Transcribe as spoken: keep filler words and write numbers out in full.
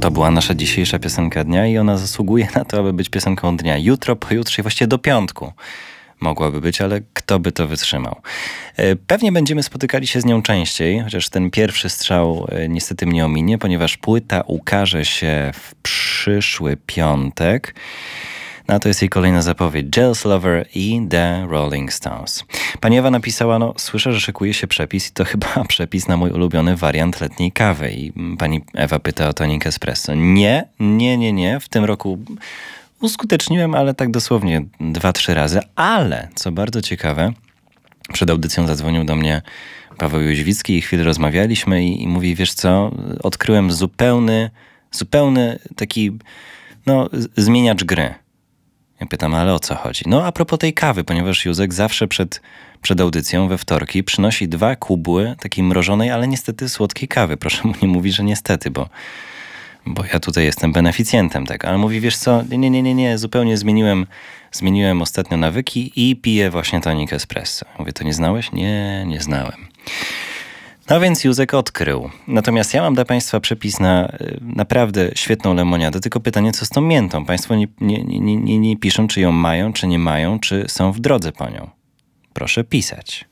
To była nasza dzisiejsza piosenka dnia i ona zasługuje na to, aby być piosenką dnia. Jutro, pojutrze i właściwie do piątku mogłaby być, ale kto by to wytrzymał? Pewnie będziemy spotykali się z nią częściej, chociaż ten pierwszy strzał niestety mnie ominie, ponieważ płyta ukaże się w przyszły piątek. No to jest jej kolejna zapowiedź. Jealous Lover i The Rolling Stones. Pani Ewa napisała, no słyszę, że szykuje się przepis i to chyba przepis na mój ulubiony wariant letniej kawy. I pani Ewa pyta o tonik espresso. Nie, nie, nie, nie. W tym roku uskuteczniłem, ale tak dosłownie dwa, trzy razy. Ale, co bardzo ciekawe, przed audycją zadzwonił do mnie Paweł Jóźwicki i chwilę rozmawialiśmy i, i mówi, wiesz co, odkryłem zupełny, zupełny taki, no, zmieniacz gry. Ja pytam, ale o co chodzi? No a propos tej kawy, ponieważ Józek zawsze przed, przed audycją we wtorki przynosi dwa kubły takiej mrożonej, ale niestety słodkiej kawy. Proszę mu nie mówić, że niestety, bo, bo ja tutaj jestem beneficjentem tego. Ale mówi, wiesz co, nie, nie, nie, nie, zupełnie zmieniłem, zmieniłem ostatnio nawyki i piję właśnie tonik espresso. Mówię, to nie znałeś? Nie, nie znałem. No więc Józek odkrył. Natomiast ja mam dla Państwa przepis na naprawdę świetną lemoniadę, tylko pytanie, co z tą miętą? Państwo nie, nie, nie, nie, nie piszą, czy ją mają, czy nie mają, czy są w drodze po nią. Proszę pisać.